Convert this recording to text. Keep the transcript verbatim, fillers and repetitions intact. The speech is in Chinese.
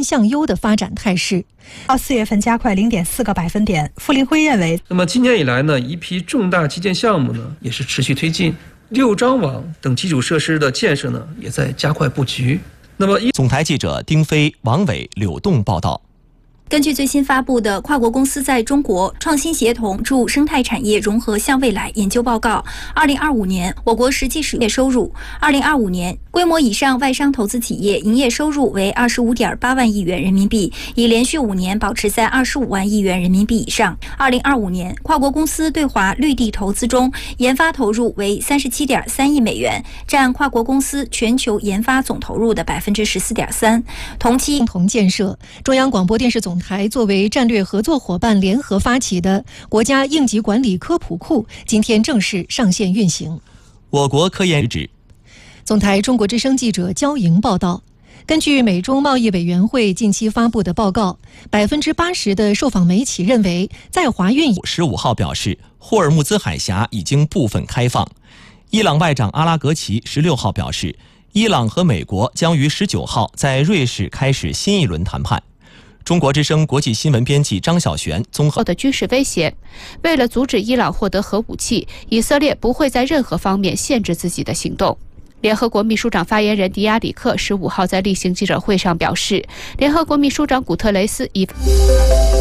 欣向优的发展态势。 到四月份加快 零点四个百分点。傅林辉认为， 那么今年以来呢，一批重大基建项目呢也是持续推进，六张网等基础设施的建设呢也在加快布局。那么， 总台记者丁飞、王伟、柳栋报道。 根据最新发布的《跨国公司在中国创新协同助生态产业融合向未来》研究报告，二零二五年我国实际实业收入，二零二五年规模以上外商投资企业营业收入为二十五点八万亿元人民币，已连续五年保持在二十五万亿元人民币以上。二零二五年，跨国公司对华绿地投资中，研发投入为三十七点三亿美元，占跨国公司全球研发总投入的百分之十四点三。同期， 共同建设中央广播电视总台作为战略合作伙伴联合发起的国家应急管理科普库今天正式上线运行。 我国科研指， 总台中国之声记者焦莹报道，根据美中贸易委员会近期发布的报告，百分之八十的受访媒体认为在华运十五号表示，霍尔木兹海峡已经部分开放。伊朗外长阿拉格齐十六号表示，伊朗和美国将于十九号在瑞士开始新一轮谈判。中国之声国际新闻编辑张小璇综合的军事威胁，为了阻止伊朗获得核武器，以色列不会在任何方面限制自己的行动。联合国秘书长发言人迪亚里克十五号在例行记者会上表示，联合国秘书长古特雷斯已